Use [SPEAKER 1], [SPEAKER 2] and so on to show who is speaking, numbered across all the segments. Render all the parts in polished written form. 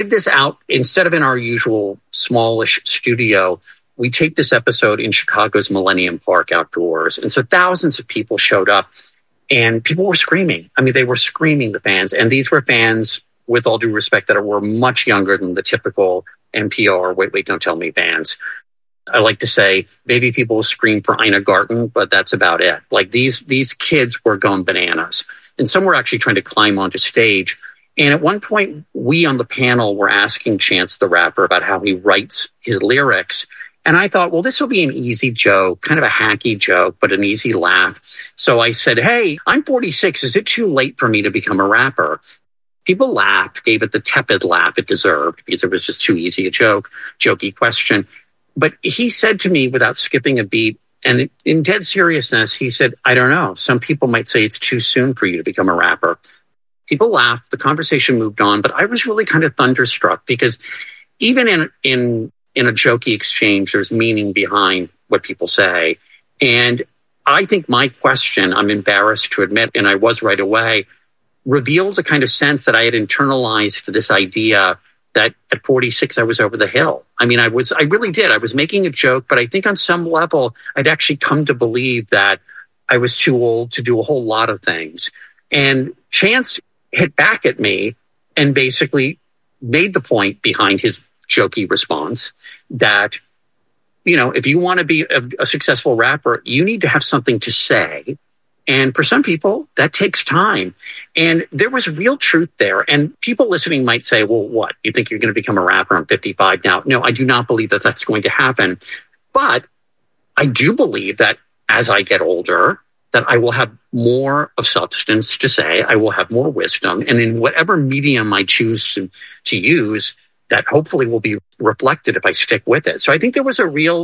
[SPEAKER 1] did this out, instead of in our usual smallish studio, we taped this episode in Chicago's Millennium Park outdoors. And so thousands of people showed up and people were screaming. I mean, they were screaming, the fans. And these were fans, with all due respect, that were much younger than the typical NPR, wait, don't tell me fans. I like to say maybe people will scream for Ina Garten, but that's about it. Like these kids were going bananas. And some were actually trying to climb onto stage. And at one point, we on the panel were asking Chance the Rapper about how he writes his lyrics. And I thought, well, this will be an easy joke, kind of a hacky joke, but an easy laugh. So I said, hey, I'm 46. Is it too late for me to become a rapper? People laughed, gave it the tepid laugh it deserved because it was just too easy a jokey question. But he said to me without skipping a beat, and in dead seriousness, he said, I don't know. Some people might say it's too soon for you to become a rapper. People laughed. The conversation moved on, but I was really kind of thunderstruck because even in a jokey exchange, there's meaning behind what people say. And I think my question, I'm embarrassed to admit, and I was right away, revealed a kind of sense that I had internalized this idea that at 46, I was over the hill. I mean, I really did. I was making a joke, but I think on some level, I'd actually come to believe that I was too old to do a whole lot of things. And Chance hit back at me and basically made the point behind his jokey response that, you know, if you want to be a successful rapper, you need to have something to say. And for some people, that takes time. And there was real truth there. And people listening might say, well, what? You think you're going to become a rapper? I'm 55 now. No, I do not believe that that's going to happen. But I do believe that as I get older, that I will have more of substance to say. I will have more wisdom. And in whatever medium I choose to use, that hopefully will be reflected if I stick with it. So I think there was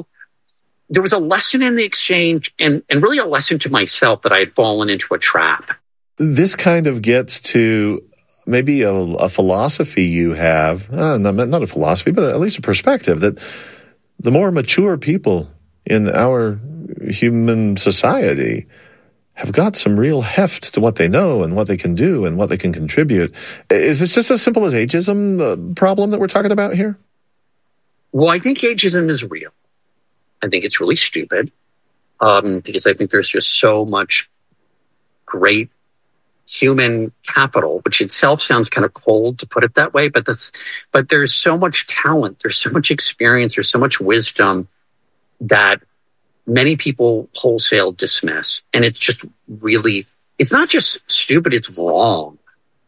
[SPEAKER 1] a lesson in the exchange and really a lesson to myself that I had fallen into a trap.
[SPEAKER 2] This kind of gets to maybe a philosophy you have, not a philosophy, but at least a perspective that the more mature people in our human society have got some real heft to what they know and what they can do and what they can contribute. Is this just as simple as ageism problem that we're talking about here?
[SPEAKER 1] Well, I think ageism is real. I think it's really stupid because I think there's just so much great human capital, which itself sounds kind of cold to put it that way, but there's so much talent, there's so much experience, there's so much wisdom that many people wholesale dismiss. And it's just really, it's not just stupid, it's wrong.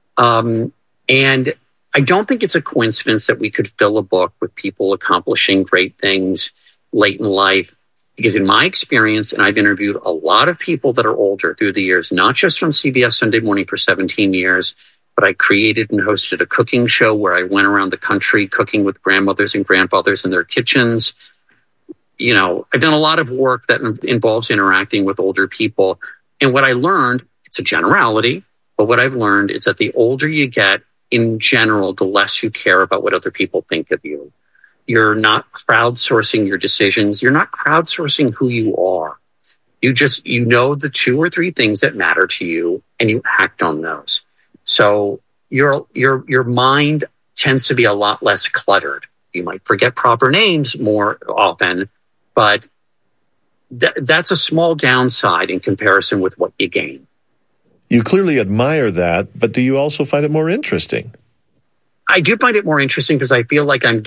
[SPEAKER 1] And I don't think it's a coincidence that we could fill a book with people accomplishing great things late in life, because in my experience, and I've interviewed a lot of people that are older through the years, not just from CBS Sunday Morning for 17 years, but I created and hosted a cooking show where I went around the country cooking with grandmothers and grandfathers in their kitchens. You know, I've done a lot of work that involves interacting with older people. And what I learned, it's a generality, but what I've learned is that the older you get, in general, the less you care about what other people think of you. You're not crowdsourcing your decisions. You're not crowdsourcing who you are. You know the 2 or 3 things that matter to you and you act on those. So your mind tends to be a lot less cluttered. You might forget proper names more often, but that's a small downside in comparison with what you gain.
[SPEAKER 2] You clearly admire that, but do you also find it more interesting?
[SPEAKER 1] I do find it more interesting because I feel like I'm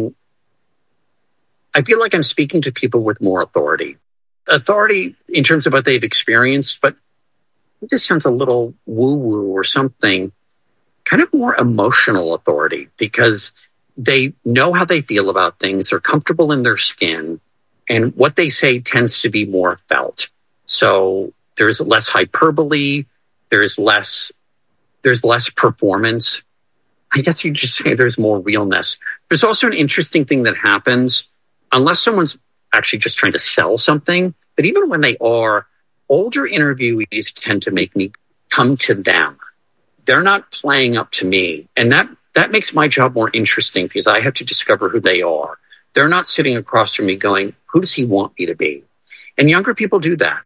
[SPEAKER 1] speaking to people with more authority. Authority in terms of what they've experienced, but this sounds a little woo-woo or something, kind of more emotional authority because they know how they feel about things. They're comfortable in their skin, and what they say tends to be more felt. So there's less hyperbole. There's less performance. I guess you just say there's more realness. There's also an interesting thing that happens, unless someone's actually just trying to sell something, but even when they are, older interviewees tend to make me come to them. They're not playing up to me. And that makes my job more interesting because I have to discover who they are. They're not sitting across from me going, who does he want me to be? And younger people do that.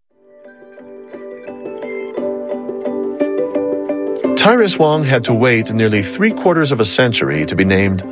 [SPEAKER 2] Tyrus Wong had to wait nearly 3/4 of a century to be named